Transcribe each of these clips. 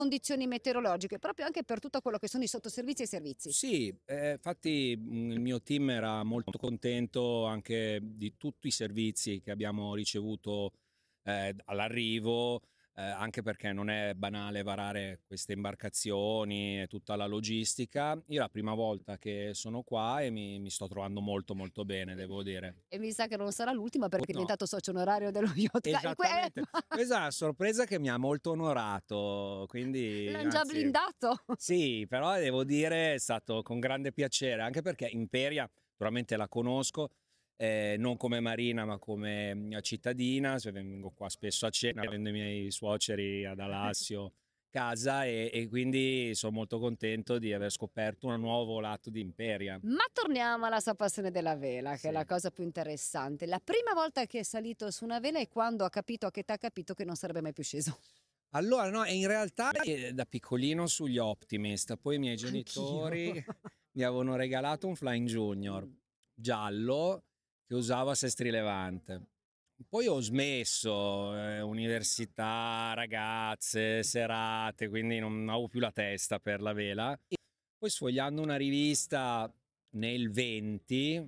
condizioni meteorologiche, proprio anche per tutto quello che sono i sottoservizi e i servizi. Sì, infatti il mio team era molto contento anche di tutti i servizi che abbiamo ricevuto all'arrivo, anche perché non è banale varare queste imbarcazioni e tutta la logistica. Io è la prima volta che sono qua e mi sto trovando molto molto bene, devo dire. E mi sa che non sarà l'ultima perché è No, diventato socio onorario dello Yacht Club. esattamente. Questa è una sorpresa che mi ha molto onorato, quindi L'hanno già anzi. blindato. Sì, però devo dire è stato con grande piacere, anche perché Imperia naturalmente la conosco, non come marina ma come cittadina, vengo qua spesso a cena, avendo i miei suoceri ad Alassio casa e quindi sono molto contento di aver scoperto un nuovo lato di Imperia. Ma torniamo alla sua passione della vela, che è la Sì. cosa più interessante. La prima volta che è salito su una vela è quando ha capito, a che età ha capito che non sarebbe mai più sceso. Allora no, in realtà da piccolino sugli Optimist, poi i miei Anch'io. genitori mi avevano regalato un Flying Junior giallo che usavo a Sestri Levante. Poi ho smesso, università, ragazze, serate, quindi non avevo più la testa per la vela. Poi sfogliando una rivista nel 20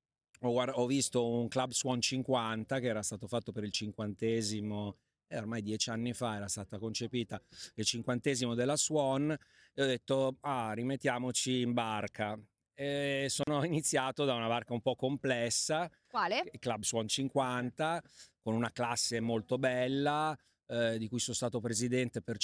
ho visto un Club Swan 50 che era stato fatto per il 50esimo, ormai 10 anni fa era stata concepita, il 50esimo della Swan, e ho detto rimettiamoci in barca. E sono iniziato da una barca un po' complessa, Quale? il Club Swan 50, con una classe molto bella, di cui sono stato presidente per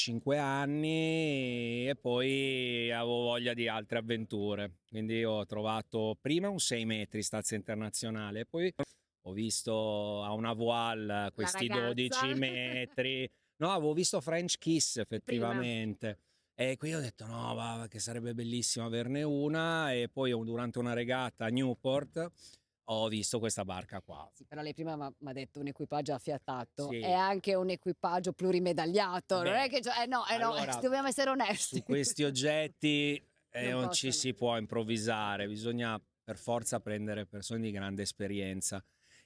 5 anni e poi avevo voglia di altre avventure. Quindi ho trovato prima un 6 metri stazza internazionale, poi ho visto a una voile questi ragazza. 12 metri. No, avevo visto French Kiss effettivamente. E qui ho detto no, che sarebbe bellissimo averne una. E poi durante una regata a Newport ho visto questa barca qua. Sì, però lei prima mi ha detto un equipaggio affiatato, Sì. è anche un equipaggio plurimedagliato, non Beh, è che no, allora, dobbiamo essere onesti. su questi oggetti Non non ci possono. si può improvvisare, bisogna per forza prendere persone di grande esperienza.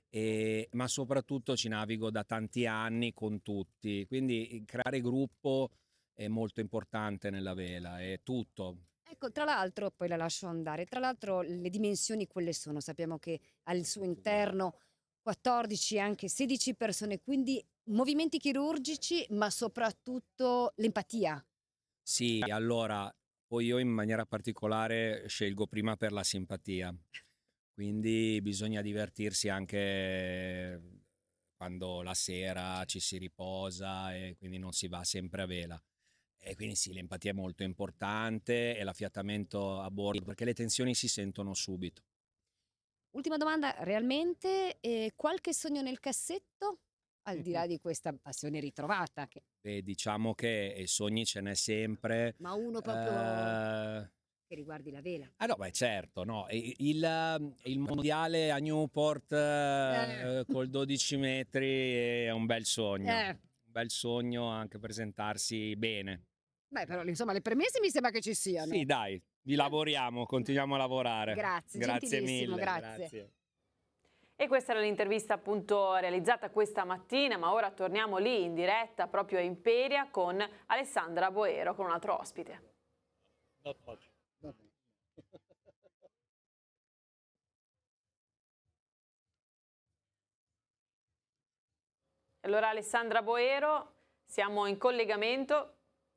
Ma soprattutto ci navigo da tanti anni con tutti, quindi creare gruppo è molto importante nella vela, è tutto. Ecco, tra l'altro, poi la lascio andare, tra l'altro le dimensioni quelle sono, sappiamo che al suo interno 14, anche 16 persone, quindi movimenti chirurgici, ma soprattutto l'empatia. Sì, allora, poi io in maniera particolare scelgo prima per la simpatia, quindi bisogna divertirsi anche quando la sera ci si riposa e quindi non si va sempre a vela. E quindi sì, l'empatia è molto importante e l'affiatamento a bordo, perché le tensioni si sentono subito. Ultima domanda, realmente, qualche sogno nel cassetto? Al di là di questa passione ritrovata che Beh, diciamo che sogni ce n'è sempre. ma uno proprio Eh, che riguardi la vela. no, beh, certo, no. Il mondiale a Newport Eh, col 12 metri è un bel sogno. eh. Un bel sogno anche presentarsi bene. Beh, però insomma le premesse mi sembra che ci Sì, siano. dai, vi lavoriamo, continuiamo a lavorare. Grazie, Grazie gentilissimo, mille, grazie. grazie. E questa era l'intervista appunto realizzata questa mattina, ma ora torniamo lì in diretta proprio a Imperia con Alessandra Boero, con un altro ospite. Allora Alessandra Boero, siamo in collegamento.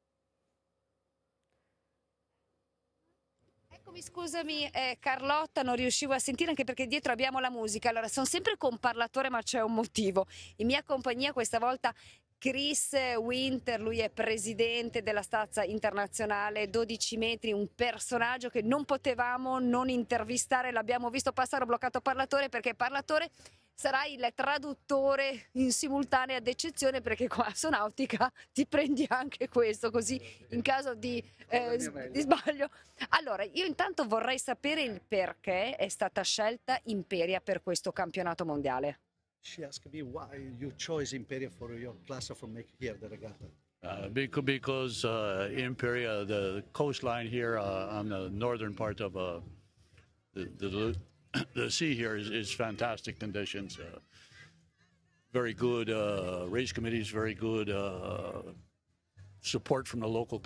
Eccomi, scusami, Carlotta, non riuscivo a sentire anche perché dietro abbiamo la musica. Allora, sono sempre con parlatore, ma c'è un motivo. In mia compagnia questa volta Chris Winter, lui è presidente della Stazza Internazionale 12 metri, un personaggio che non potevamo non intervistare, l'abbiamo visto passare, ho bloccato parlatore perché parlatore sarà il traduttore in simultanea d'eccezione perché qua su Nautica ti prendi anche questo, così in caso di sbaglio. Allora, io intanto vorrei sapere il perché è stata scelta Imperia per questo campionato mondiale. She asked me why you chose Imperia for your class for making here the regatta. Because Imperia, the coastline here on the northern part of the sea here is fantastic conditions. Very good race committees, very good support from the local